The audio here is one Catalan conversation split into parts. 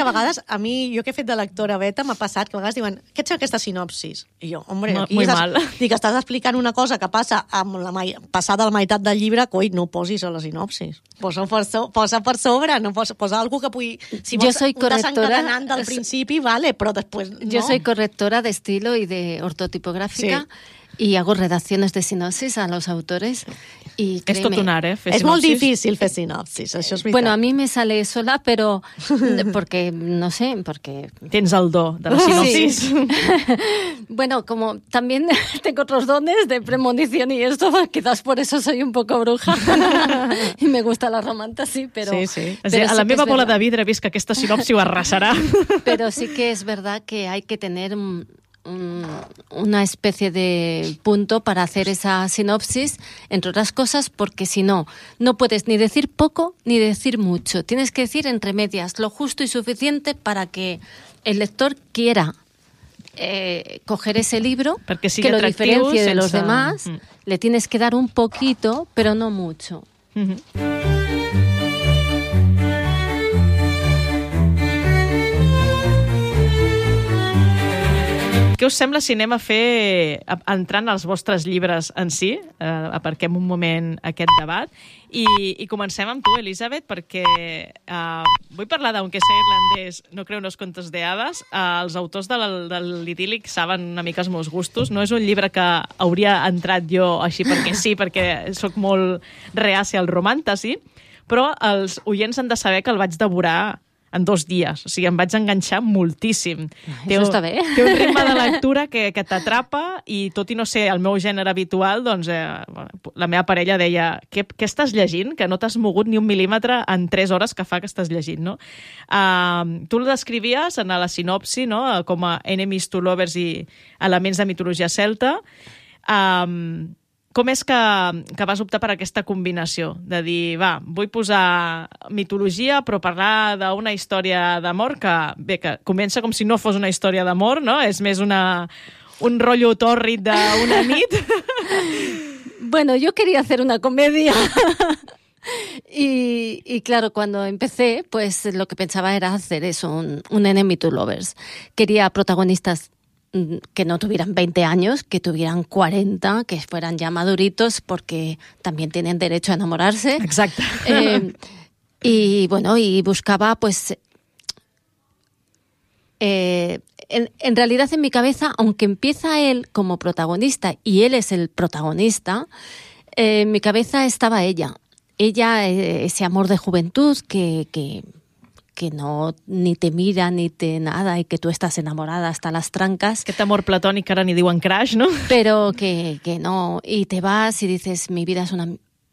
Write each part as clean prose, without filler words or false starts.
vegades, a mi, jo que he fet de lectora beta, m'ha passat que a vegades diuen, què ets aquesta sinopsis? I jo, hombre, aquí estàs explicant una cosa que passa amb passada la meitat del llibre, coi, no posis a la sinopsis. Posa per sobre, no posa algú que pugui... Si vols un desencadenant del principi, vale, però després no. Yo soy correctora de estilo y de ortotipográfica. Sí. Y hago redacciones de sinopsis a los autores. Y és tot un art, fer sinopsis. És molt difícil fer sinopsis, això és veritat. Bueno, a mí me sale sola, pero porque, no sé, porque... Tens el do de la sinopsis. Sí. Bueno, como también tengo otros dones de premonición y esto, quizás por eso soy un poco bruja. Y me gusta la romantasy, pero... Sí. A la meva bola de vidre he vist que aquesta sinopsi ho arrasarà. Pero sí que es verdad que hay que tener una especie de punto para hacer esa sinopsis, entre otras cosas, porque si no, no puedes ni decir poco ni decir mucho. Tienes que decir entre medias lo justo y suficiente para que el lector quiera coger ese libro, que lo diferencie de los demás. Le tienes que dar un poquito, pero no mucho. Què us sembla si anem a fer, entrant als vostres llibres en si, aparquem un moment aquest debat, i comencem amb tu, Elisabet, perquè vull parlar d'Aunque sea irlandès, no creo en los contos de hadas. Els autors de l'idíl·lic saben una mica els meus gustos. No és un llibre que hauria entrat jo així perquè sí, perquè sóc molt reàcia al romàntasi, però els oients han de saber que el vaig devorar en 2 dies. O sigui, em vaig enganxar moltíssim. Això està bé. Té un ritme de lectura que t'atrapa i tot i no ser el meu gènere habitual, doncs la meva parella deia què estàs llegint? Que no t'has mogut ni un mil·límetre en 3 hores que fa que estàs llegint, no? Tu el descrivies en la sinopsi, no? Com a enemies to lovers i elements de mitologia celta. Com és que vas optar per aquesta combinació? De dir, vull posar mitologia, però parlar d'una història d'amor que comença com si no fos una història d'amor, no? És més un rotllo tòrrid d'una nit. Bueno, yo quería hacer una comedia. Y claro, cuando empecé, pues lo que pensaba era hacer eso, un enemy to lovers. Quería protagonistas que no tuvieran 20 años, que tuvieran 40, que fueran ya maduritos, porque también tienen derecho a enamorarse. Exacto. Y bueno, y buscaba, pues... en realidad en mi cabeza, aunque empieza él como protagonista y él es el protagonista, en mi cabeza estaba ella. Ella, ese amor de juventud que no ni te mira ni te nada y que tú estás enamorada hasta las trancas. Aquest amor platònic que ara ni diuen crush, no? Pero que no. Y te vas y dices, mi vida es una...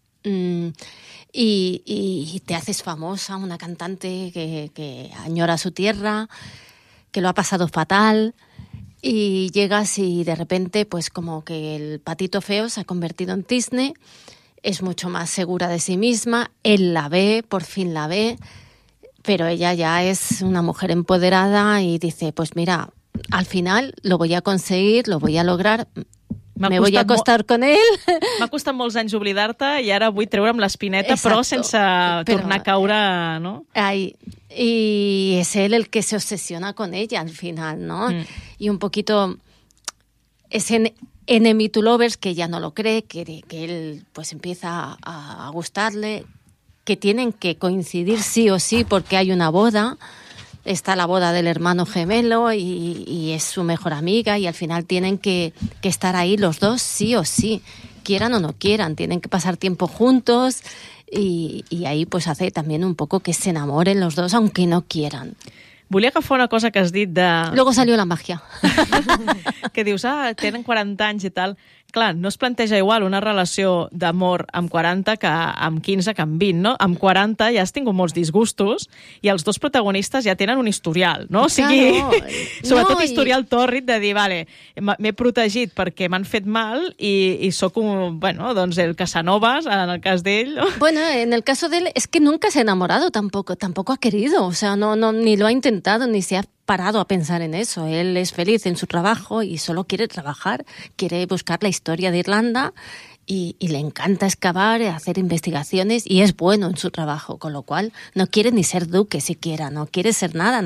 Y te haces famosa, una cantante que añora su tierra, que lo ha pasado fatal, y llegas y de repente, pues como que el patito feo se ha convertido en cisne, es mucho más segura de sí misma, él la ve, por fin la ve, pero ella ya es una mujer empoderada y dice, pues mira, al final lo voy a conseguir, lo voy a lograr, me voy a acostar con él. M'ha costat molts anys oblidar-te i ara vull treure'm l'espineta, però sense tornar a caure, ¿no? Y es él el que se obsesiona con ella al final, ¿no? Y un poquito ese enemy to lovers que ella no lo cree, que él pues empieza a gustarle, que tienen que coincidir sí o sí porque hay una boda, está la boda del hermano gemelo y es su mejor amiga y al final tienen que estar ahí los dos sí o sí, quieran o no quieran, tienen que pasar tiempo juntos y ahí pues hace también un poco que se enamoren los dos aunque no quieran. Volia agafar una cosa que has dit de... Luego salió la magia. Que dius, tenen 40 anys i tal. Clar, no es planteja igual una relació d'amor amb 40 que amb 15, que amb 20, no? Amb 40 ja has tingut molts disgustos i els dos protagonistes ja tenen un historial, no? O sigui, sobretot historial tòrrid de dir, vale, m'he protegit perquè m'han fet mal i sóc un, bueno, doncs el Casanovas, en el cas d'ell. Bueno, en el caso de él es que nunca se ha enamorado tampoco ha querido, o sea, no ni lo ha intentado, ni se ha parado a pensar en eso. Él es feliz en su trabajo y solo quiere trabajar, quiere buscar la historia de Irlanda y le encanta excavar, hacer investigaciones y es bueno en su trabajo, con lo cual no quiere ni ser duque siquiera, no quiere ser nada.